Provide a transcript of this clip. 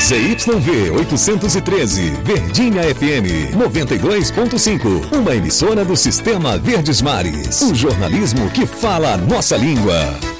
ZYV 813, Verdinha FM 92.5, uma emissora do Sistema Verdes Mares. O jornalismo que fala a nossa língua.